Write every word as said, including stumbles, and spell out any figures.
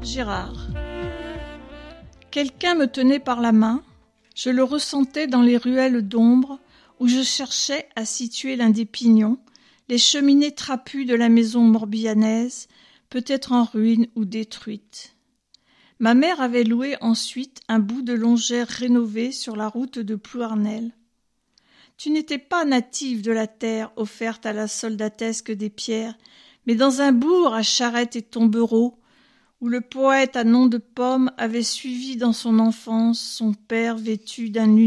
Gérard. Quelqu'un me tenait par la main, je le ressentais dans les ruelles d'ombre où je cherchais à situer l'un des pignons, les cheminées trapues de la maison morbihanaise, peut-être en ruine ou détruite. Ma mère avait loué ensuite un bout de longère rénové sur la route de Plouarnel. Tu n'étais pas native de la terre offerte à la soldatesque des pierres, mais dans un bourg à charrettes et tombereaux, où le poète à nom de Pomme avait suivi dans son enfance son père vêtu d'un